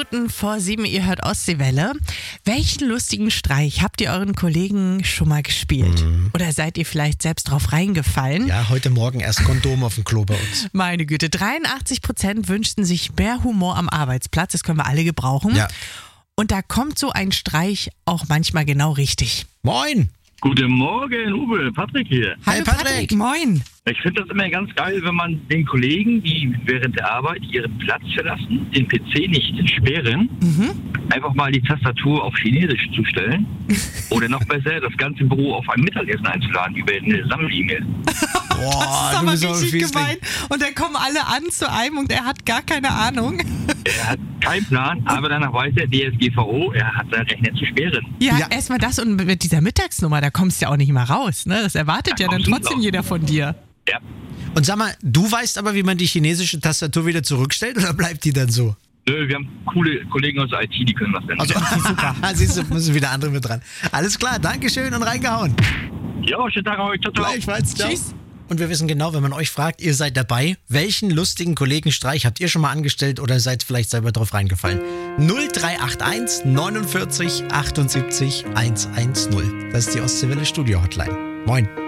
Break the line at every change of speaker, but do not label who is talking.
Minuten vor 7, ihr hört Ostseewelle. Welchen lustigen Streich habt ihr euren Kollegen schon mal gespielt? Oder seid ihr vielleicht selbst drauf reingefallen?
Ja, heute Morgen erst Kondom auf dem Klo bei uns.
Meine Güte, 83% wünschten sich mehr Humor am Arbeitsplatz. Das können wir alle gebrauchen.
Ja.
Und da kommt so ein Streich auch manchmal genau richtig.
Moin!
Guten Morgen, Uwe, Patrick hier.
Hallo
Patrick.
Moin.
Ich finde das immer ganz geil, wenn man den Kollegen, die während der Arbeit ihren Platz verlassen, den PC nicht sperren, einfach mal die Tastatur auf Chinesisch zu stellen oder noch besser, das ganze Büro auf ein Mittagessen einzuladen über eine Sammel-E-Mail.
Boah,
Das ist aber
bist aber ein
richtig
Fiesling.
gemein. Und dann kommen alle an zu einem und er hat gar keine Ahnung.
Er hat keinen Plan, aber danach weiß er, DSGVO, er hat seinen Rechner zu sperren.
Ja,
Ja.
erstmal das und mit dieser Mittagsnummer, da kommst du ja auch nicht mal raus. Ne? Das erwartet
Da
ja dann
kommst du
trotzdem
raus.
jeder von dir.
Ja.
Und sag mal, du weißt aber, wie man die chinesische Tastatur wieder zurückstellt oder bleibt die dann so?
Nö, wir haben coole Kollegen aus der IT, die können das dann.
Also, super. Siehst du, müssen wieder andere mit dran. Alles klar, Dankeschön und reingehauen.
Ja, schönen Tag euch. Ciao, ciao.
Gleichfalls, ciao.
Tschüss.
Und wir wissen genau, wenn man euch fragt, ihr seid dabei, welchen lustigen Kollegenstreich habt ihr schon mal angestellt oder seid vielleicht selber drauf reingefallen? 0381 49 78 110. Das ist die Ostseewelle Studio Hotline. Moin.